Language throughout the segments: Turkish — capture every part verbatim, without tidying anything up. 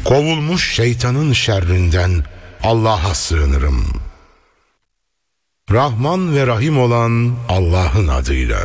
Kovulmuş şeytanın şerrinden Allah'a sığınırım. Rahman ve Rahim olan Allah'ın adıyla.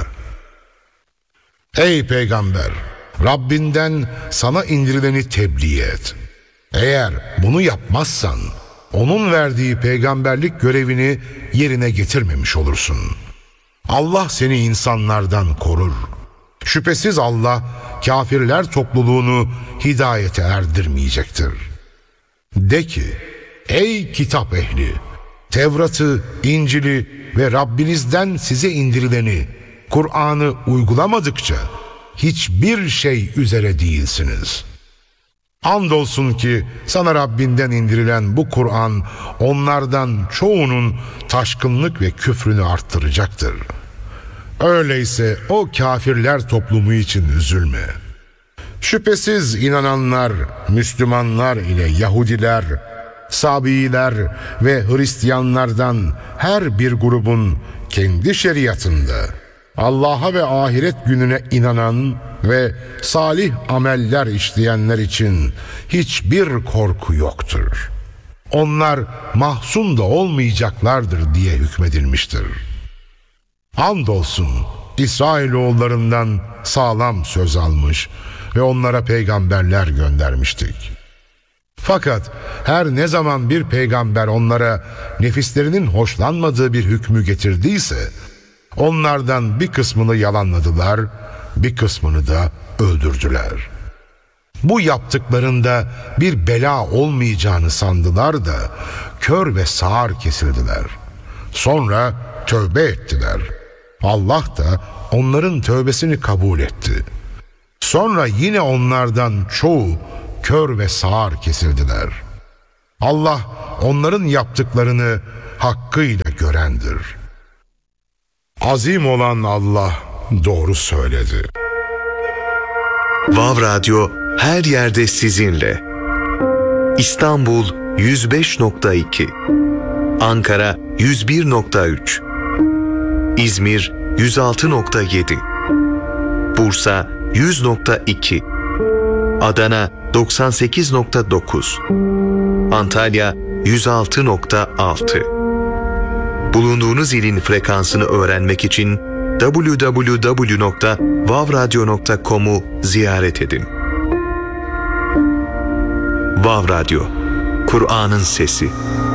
Ey peygamber! Rabbinden sana indirileni tebliğ et. Eğer bunu yapmazsan, onun verdiği peygamberlik görevini yerine getirmemiş olursun. Allah seni insanlardan korur. Şüphesiz Allah, kafirler topluluğunu hidayete erdirmeyecektir. De ki, ey kitap ehli! Tevrat'ı, İncil'i ve Rabbinizden size indirileni, Kur'an'ı uygulamadıkça hiçbir şey üzere değilsiniz. Andolsun ki sana Rabbinden indirilen bu Kur'an onlardan çoğunun taşkınlık ve küfrünü arttıracaktır. Öyleyse o kafirler toplumu için üzülme. Şüphesiz inananlar, Müslümanlar ile Yahudiler, Sabiiler ve Hristiyanlardan her bir grubun kendi şeriatında Allah'a ve ahiret gününe inanan ve salih ameller işleyenler için hiçbir korku yoktur. Onlar mahzun da olmayacaklardır diye hükmedilmiştir. Andolsun İsrailoğullarından sağlam söz almış ve onlara peygamberler göndermiştik. Fakat her ne zaman bir peygamber onlara nefislerinin hoşlanmadığı bir hükmü getirdiyse, onlardan bir kısmını yalanladılar, bir kısmını da öldürdüler. Bu yaptıklarında bir bela olmayacağını sandılar da kör ve sağır kesildiler. Sonra tövbe ettiler. Allah da onların tövbesini kabul etti. Sonra yine onlardan çoğu kör ve sağır kesildiler. Allah onların yaptıklarını hakkıyla görendir. Azim olan Allah doğru söyledi. Vav Radyo her yerde sizinle. İstanbul yüz beş nokta iki, Ankara yüz bir nokta üç, İzmir yüz altı nokta yedi, Bursa yüz nokta iki, Adana doksan sekiz nokta dokuz, Antalya yüz altı nokta altı. Bulunduğunuz ilin frekansını öğrenmek için double-u double-u double-u nokta vav radyo nokta com'u ziyaret edin. Vav Radyo, Kur'an'ın sesi.